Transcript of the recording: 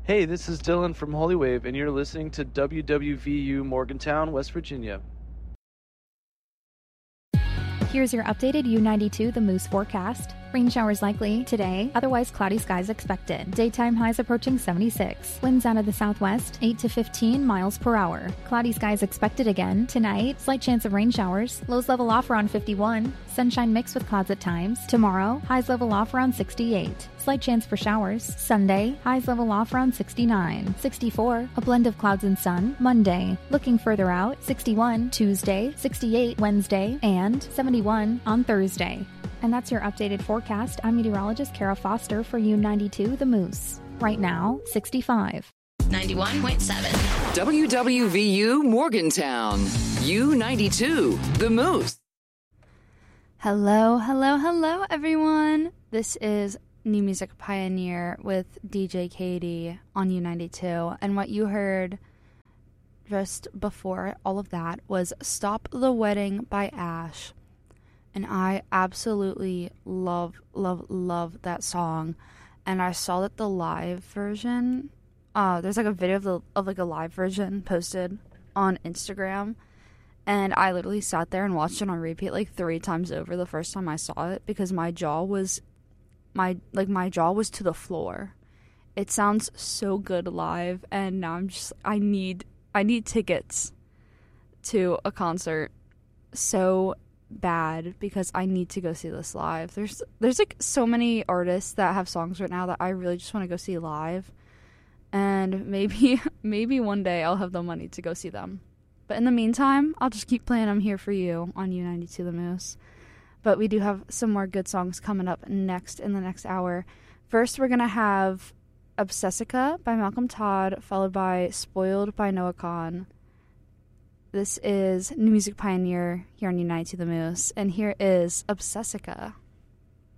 Hey, this is Dylan from Holy Wave, and you're listening to WWVU Morgantown, West Virginia. Here's your updated U92 The Moose forecast. Rain showers likely today, otherwise cloudy skies expected. Daytime highs approaching 76. Winds out of the southwest, 8 to 15 miles per hour. Cloudy skies expected again. Tonight, slight chance of rain showers. Lows level off around 51. Sunshine mixed with clouds at times. Tomorrow, highs level off around 68. Slight chance for showers. Sunday, highs level off around 69. 64, a blend of clouds and sun. Monday, looking further out, 61 Tuesday, 68 Wednesday, and 71 on Thursday. And that's your updated forecast. I'm meteorologist Kara Foster for U92 The Moose. Right now, 65. 91.7. WWVU Morgantown. U92 The Moose. Hello, everyone. This is New Music Pioneer with DJ Katie on U92. And what you heard just before all of that was Stop the Wedding by Ash. And I absolutely love that song. And I saw that the live version, there's like a video of like a live version posted on Instagram. And I literally sat there and watched it on repeat like 3 times over the first time I saw it because my jaw was to the floor. It sounds so good live, and now I need tickets to a concert so bad because I need to go see this live. There's like so many artists that have songs right now that I really just want to go see live, and maybe one day I'll have the money to go see them. But in the meantime, I'll just keep playing them here for you on U92 The Moose. But we do have some more good songs coming up next in the next hour. First, we're gonna have Obsessica by Malcolm Todd, followed by Spoiled by Noah Kahan. This is New Music Pioneer here on U92 The Moose, and here is Obsessica.